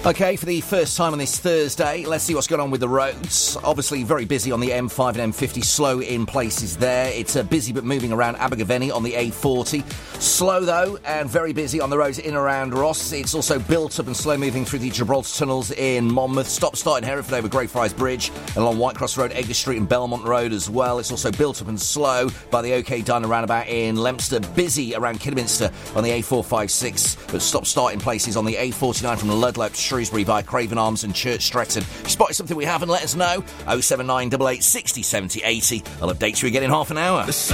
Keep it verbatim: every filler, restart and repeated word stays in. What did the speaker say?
OK, for the first time on this Thursday, let's see what's going on with the roads. Obviously, very busy on the M five and M fifty, slow in places there. It's uh, busy but moving around Abergavenny on the A forty. Slow, though, and very busy on the roads in and around Ross. It's also built up and slow moving through the Gibraltar tunnels in Monmouth. Stop-start in Hereford over Greyfriars Bridge and along Whitecross Road, Edgar Street and Belmont Road as well. It's also built up and slow by the OK Diner roundabout in Leominster. Busy around Kidderminster on the A four fifty-six, but stop-start in places on the A forty-nine from Ludlow to Shrewsbury by Craven Arms and Church Stretton. If you spotted something we haven't, let us know. oh seven nine eight eight, six oh, seventy, eighty. I'll update you again in half an hour.